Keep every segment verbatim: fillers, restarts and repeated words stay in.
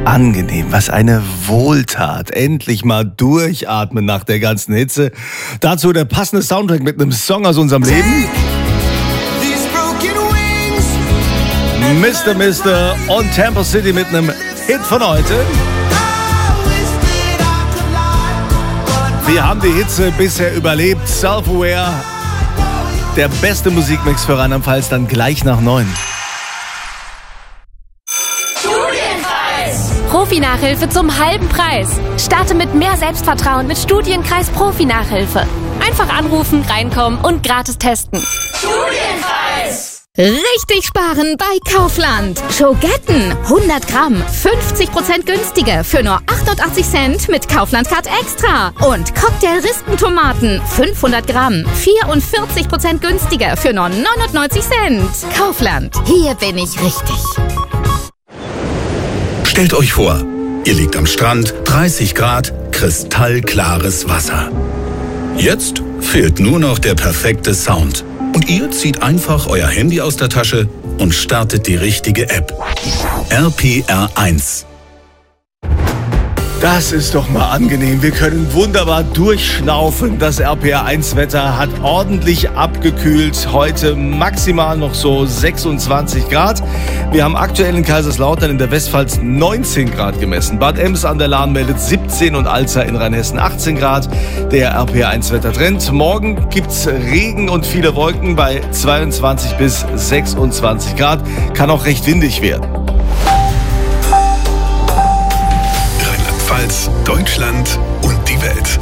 Angenehm, was eine Wohltat. Endlich mal durchatmen nach der ganzen Hitze. Dazu der passende Soundtrack mit einem Song aus unserem Leben. Mister Mister und Temple City mit einem Hit von heute. Wir haben die Hitze bisher überlebt. Self-Aware, der beste Musikmix für Rheinland-Pfalz, dann gleich nach neun. Profi-Nachhilfe zum halben Preis. Starte mit mehr Selbstvertrauen mit Studienkreis Profi-Nachhilfe. Einfach anrufen, reinkommen und gratis testen. Studienkreis! Richtig sparen bei Kaufland. Schogetten hundert Gramm, fünfzig Prozent günstiger für nur achtundachtzig Cent mit Kaufland-Card Extra. Und Cocktail-Rispentomaten fünfhundert Gramm, vierundvierzig Prozent günstiger für nur neunundneunzig Cent. Kaufland, hier bin ich richtig. Stellt euch vor, ihr liegt am Strand, dreißig Grad, kristallklares Wasser. Jetzt fehlt nur noch der perfekte Sound. Und ihr zieht einfach euer Handy aus der Tasche und startet die richtige App. R P R eins. Das ist doch mal angenehm. Wir können wunderbar durchschnaufen. Das R P R eins Wetter hat ordentlich abgekühlt. Heute maximal noch so sechsundzwanzig Grad. Wir haben aktuell in Kaiserslautern in der Westpfalz neunzehn Grad gemessen. Bad Ems an der Lahn meldet siebzehn und Alza in Rheinhessen achtzehn Grad. Der R P R eins Wettertrend. Morgen gibt's Regen und viele Wolken bei zweiundzwanzig bis sechsundzwanzig Grad. Kann auch recht windig werden. Deutschland und die Welt.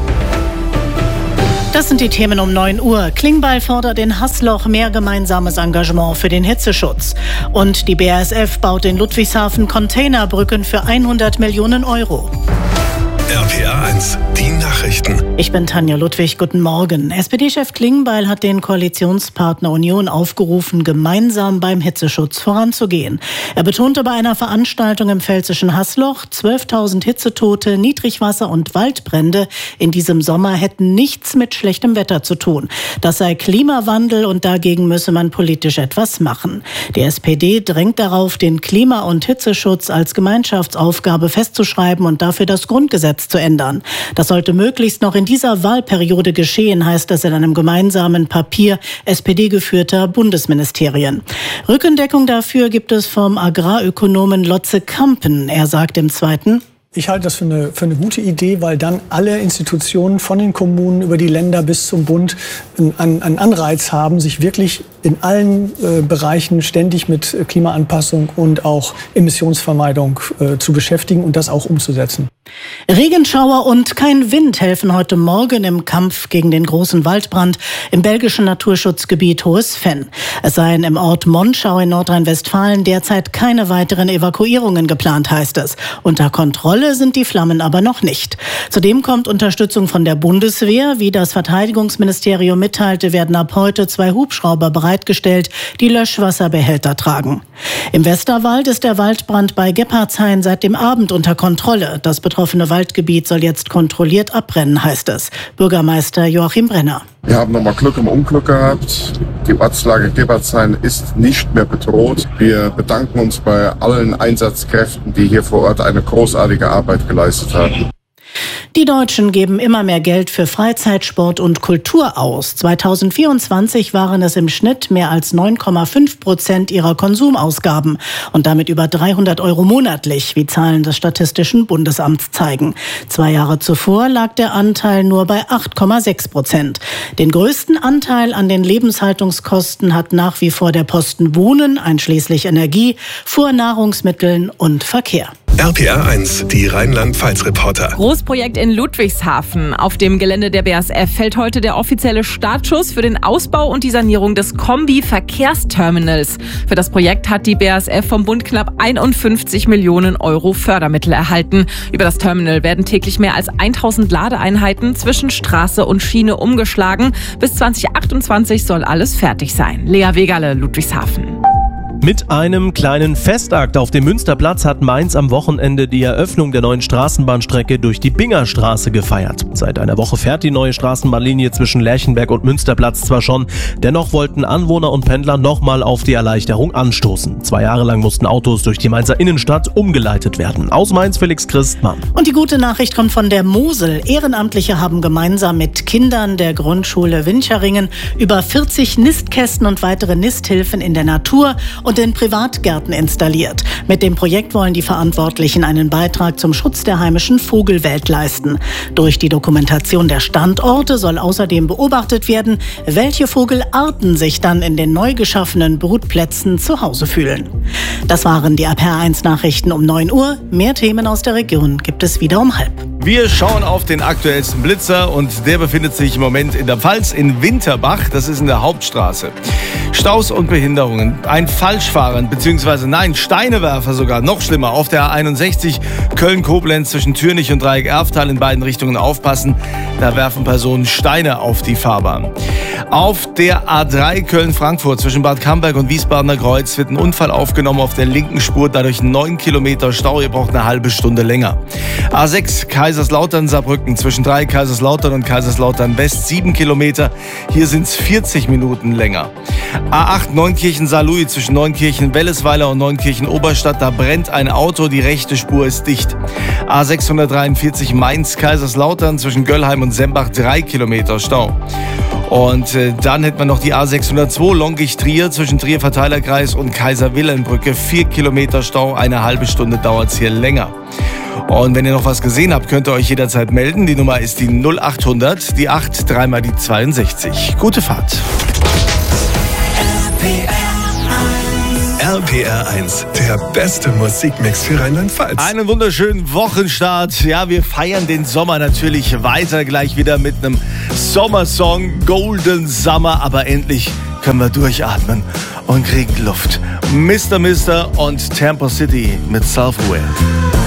Das sind die Themen um neun Uhr. Klingbeil fordert in Haßloch mehr gemeinsames Engagement für den Hitzeschutz. Und die B A S F baut in Ludwigshafen Containerbrücken für hundert Millionen Euro. R P R eins, die Nachrichten. Ich bin Tanja Ludwig, guten Morgen. S P D-Chef Klingbeil hat den Koalitionspartner Union aufgerufen, gemeinsam beim Hitzeschutz voranzugehen. Er betonte bei einer Veranstaltung im pfälzischen Haßloch, zwölftausend Hitzetote, Niedrigwasser und Waldbrände in diesem Sommer hätten nichts mit schlechtem Wetter zu tun. Das sei Klimawandel und dagegen müsse man politisch etwas machen. Die S P D drängt darauf, den Klima- und Hitzeschutz als Gemeinschaftsaufgabe festzuschreiben und dafür das Grundgesetz zu ändern. Das sollte möglichst noch in dieser Wahlperiode geschehen, heißt es in einem gemeinsamen Papier S P D-geführter Bundesministerien. Rückendeckung dafür gibt es vom Agrarökonomen Lotze Kampen. Er sagt im Zweiten: Ich halte das für eine, für eine gute Idee, weil dann alle Institutionen von den Kommunen über die Länder bis zum Bund einen, einen Anreiz haben, sich wirklich in allen äh, Bereichen ständig mit Klimaanpassung und auch Emissionsvermeidung äh, zu beschäftigen und das auch umzusetzen. Regenschauer und kein Wind helfen heute Morgen im Kampf gegen den großen Waldbrand im belgischen Naturschutzgebiet Hohes Venn. Es seien im Ort Monschau in Nordrhein-Westfalen derzeit keine weiteren Evakuierungen geplant, heißt es. Unter Kontrolle sind die Flammen aber noch nicht. Zudem kommt Unterstützung von der Bundeswehr. Wie das Verteidigungsministerium mitteilte, werden ab heute zwei Hubschrauber bereitgestellt, die Löschwasserbehälter tragen. Im Westerwald ist der Waldbrand bei Gebhardshain seit dem Abend unter Kontrolle. Das betroffene Waldgebiet soll jetzt kontrolliert abbrennen, heißt es. Bürgermeister Joachim Brenner. Wir haben nochmal Glück im Unglück gehabt. Die Ortslage Gebhardshain ist nicht mehr bedroht. Wir bedanken uns bei allen Einsatzkräften, die hier vor Ort eine großartige Arbeit geleistet haben. Die Deutschen geben immer mehr Geld für Freizeit, Sport und Kultur aus. zweitausendvierundzwanzig waren es im Schnitt mehr als neun Komma fünf Prozent ihrer Konsumausgaben und damit über dreihundert Euro monatlich, wie Zahlen des Statistischen Bundesamts zeigen. Zwei Jahre zuvor lag der Anteil nur bei acht Komma sechs Prozent. Den größten Anteil an den Lebenshaltungskosten hat nach wie vor der Posten Wohnen, einschließlich Energie, Fuhrnahrungsmitteln und Verkehr. R P R eins, die Rheinland-Pfalz-Reporter. Großprojekt in Ludwigshafen. Auf dem Gelände der B A S F fällt heute der offizielle Startschuss für den Ausbau und die Sanierung des Kombi-Verkehrsterminals. Für das Projekt hat die B A S F vom Bund knapp einundfünfzig Millionen Euro Fördermittel erhalten. Über das Terminal werden täglich mehr als tausend Ladeeinheiten zwischen Straße und Schiene umgeschlagen. Bis zwanzig achtundzwanzig soll alles fertig sein. Lea Wegerle, Ludwigshafen. Mit einem kleinen Festakt auf dem Münsterplatz hat Mainz am Wochenende die Eröffnung der neuen Straßenbahnstrecke durch die Bingerstraße gefeiert. Seit einer Woche fährt die neue Straßenbahnlinie zwischen Lerchenberg und Münsterplatz zwar schon, dennoch wollten Anwohner und Pendler nochmal auf die Erleichterung anstoßen. Zwei Jahre lang mussten Autos durch die Mainzer Innenstadt umgeleitet werden. Aus Mainz Felix Christmann. Und die gute Nachricht kommt von der Mosel. Ehrenamtliche haben gemeinsam mit Kindern der Grundschule Wincheringen über vierzig Nistkästen und weitere Nisthilfen in der Natur und in Privatgärten installiert. Mit dem Projekt wollen die Verantwortlichen einen Beitrag zum Schutz der heimischen Vogelwelt leisten. Durch die Dokumentation der Standorte soll außerdem beobachtet werden, welche Vogelarten sich dann in den neu geschaffenen Brutplätzen zu Hause fühlen. Das waren die R P R eins Nachrichten um neun Uhr. Mehr Themen aus der Region gibt es wieder um halb. Wir schauen auf den aktuellsten Blitzer und der befindet sich im Moment in der Pfalz in Winterbach. Das ist in der Hauptstraße. Staus und Behinderungen. Ein Falschfahrer, beziehungsweise nein, Steinewerfer sogar, noch schlimmer. Auf der A einundsechzig Köln-Koblenz zwischen Türnich und Dreieck-Erftal in beiden Richtungen aufpassen. Da werfen Personen Steine auf die Fahrbahn. Auf der A drei Köln-Frankfurt zwischen Bad Camberg und Wiesbadener Kreuz wird ein Unfall aufgenommen auf der linken Spur. Dadurch neun Kilometer Stau. Ihr braucht eine halbe Stunde länger. A sechs Kaiserslautern-Saarbrücken zwischen Dreieck Kaiserslautern und Kaiserslautern West sieben Kilometer. Hier sind es vierzig Minuten länger. A acht Neunkirchen-Saarlouis zwischen Neunkirchen-Wellesweiler und Neunkirchen-Oberstadt. Da brennt ein Auto, die rechte Spur ist dicht. A sechshundertdreiundvierzig Mainz-Kaiserslautern zwischen Göllheim und Sembach drei Kilometer Stau. Und äh, dann hätten wir noch die A sechshundertzwei Longisch-Trier zwischen Trier-Verteilerkreis und Kaiser-Wilhelm-Brücke. vier Kilometer Stau, eine halbe Stunde dauert es hier länger. Und wenn ihr noch was gesehen habt, könnt ihr euch jederzeit melden. Die Nummer ist die null achthundert, die acht, dreimal die zweiundsechzig. Gute Fahrt. R P R eins, der beste Musikmix für Rheinland-Pfalz. Einen wunderschönen Wochenstart. Ja, wir feiern den Sommer natürlich weiter, gleich wieder mit einem Sommersong, Golden Summer. Aber endlich können wir durchatmen und kriegen Luft. Mister Mister und Tampa City mit Self-Aware.